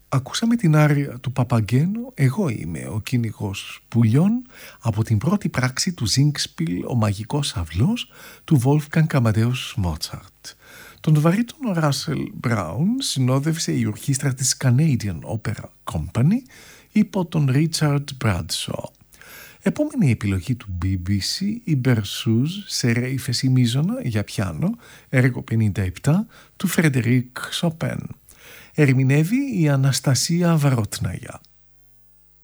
Ακούσαμε την άρια του Παπαγγένου «Εγώ είμαι ο κυνηγός πουλιών» από την πρώτη πράξη του Singspiel «Ο μαγικός αυλός» του Wolfgang Amadeus Mozart. Τον βαρύτονο Russell Brown συνόδευσε η ορχήστρα της Canadian Opera Company υπό τον Richard Bradshaw. Επόμενη επιλογή του BBC, η Berceuse σε ρε ύφεση μείζωνα για πιάνο, έργο 57 του Φρεντερίκ Chopin. Ερμηνεύει η Αναστασία Βαρότναγια.